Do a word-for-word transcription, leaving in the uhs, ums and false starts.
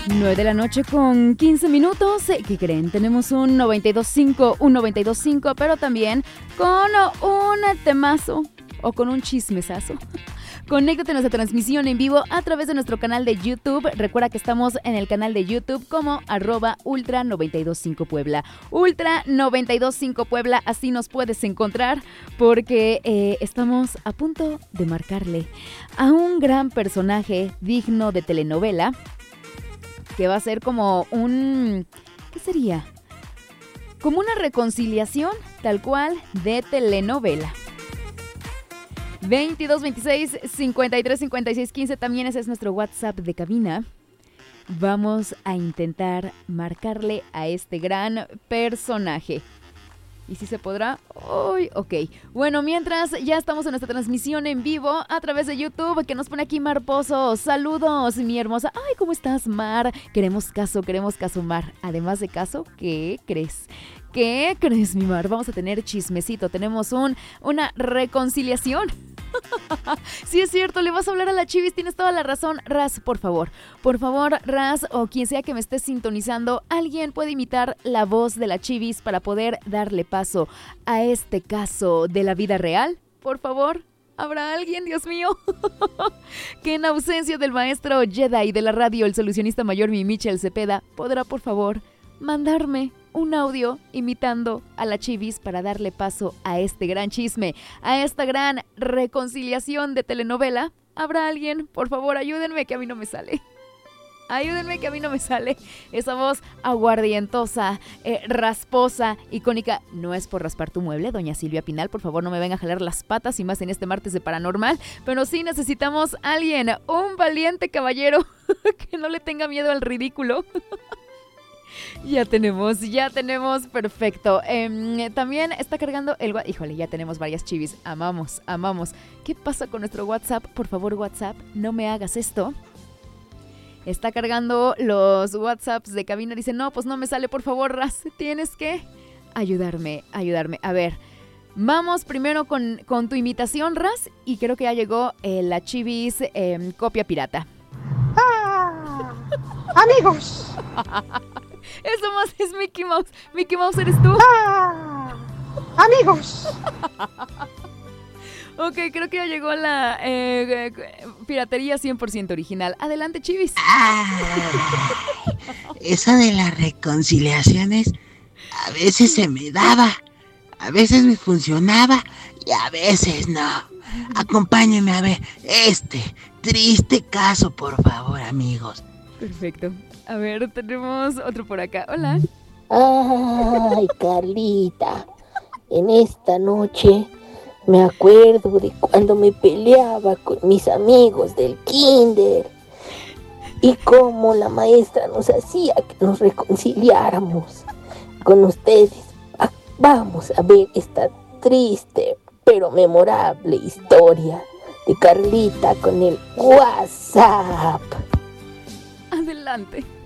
nueve de la noche con quince minutos. ¿Qué creen? Tenemos un noventa y dos punto cinco, un noventa y dos punto cinco, pero también con un temazo o con un chismesazo. Conéctate a nuestra transmisión en vivo a través de nuestro canal de YouTube. Recuerda que estamos en el canal de YouTube como arroba Ultra noventa y dos punto cinco Puebla. Ultra noventa y dos punto cinco Puebla, así nos puedes encontrar porque eh, estamos a punto de marcarle a un gran personaje digno de telenovela que va a ser como un... ¿qué sería? Como una reconciliación tal cual de telenovela. veintidós veintiséis cincuenta y tres cincuenta y seis quince, también ese es nuestro WhatsApp de cabina. Vamos a intentar marcarle a este gran personaje. ¿Y si se podrá? Uy, ok. Bueno, mientras ya estamos en nuestra transmisión en vivo a través de YouTube, que nos pone aquí Mar Pozo. Saludos, mi hermosa. Ay, ¿cómo estás, Mar? Queremos caso, queremos caso, Mar. Además de caso, ¿qué crees? ¿Qué crees, mi Mar? Vamos a tener chismecito. Tenemos un, una reconciliación. Sí, es cierto, le vas a hablar a la Chivis, tienes toda la razón. Raz, por favor, por favor, Raz, o quien sea que me esté sintonizando, alguien puede imitar la voz de la Chivis para poder darle paso a este caso de la vida real. Por favor, ¿habrá alguien, Dios mío? Que en ausencia del maestro Jedi de la radio, el solucionista mayor, mi Michel Cepeda, podrá, por favor, mandarme un audio imitando a la Chivis para darle paso a este gran chisme, a esta gran reconciliación de telenovela. ¿Habrá alguien? Por favor, ayúdenme que a mí no me sale. Ayúdenme que a mí no me sale esa voz aguardientosa, eh, rasposa, icónica. No es por raspar tu mueble, doña Silvia Pinal, por favor no me venga a jalar las patas y más en este martes de Paranormal, pero sí necesitamos a alguien, un valiente caballero que no le tenga miedo al ridículo. Ya tenemos, ya tenemos, perfecto. Eh, también está cargando el... Híjole, ya tenemos varias Chivis. Amamos, amamos. ¿Qué pasa con nuestro WhatsApp? Por favor, WhatsApp, no me hagas esto. Está cargando los WhatsApps de cabina. Dice, no, pues no me sale, por favor, Raz. Tienes que ayudarme, ayudarme. A ver, vamos primero con, con tu imitación, Raz. Y creo que ya llegó eh, la Chivis eh, copia pirata. ¡Ah! ¡Amigos! Eso más es Mickey Mouse. Mickey Mouse, ¿eres tú? ¡Ah! ¡Amigos! Ok, creo que ya llegó la eh, piratería cien por ciento original. Adelante, Chivis. Ay, eso de las reconciliaciones a veces se me daba, a veces me funcionaba y a veces no. Acompáñenme a ver este triste caso, por favor, amigos. Perfecto. A ver, tenemos otro por acá. Hola. Ay, Carlita, en esta noche me acuerdo de cuando me peleaba con mis amigos del kinder y cómo la maestra nos hacía que nos reconciliáramos con ustedes. Vamos a ver esta triste pero memorable historia de Carlita con el WhatsApp. Adelante.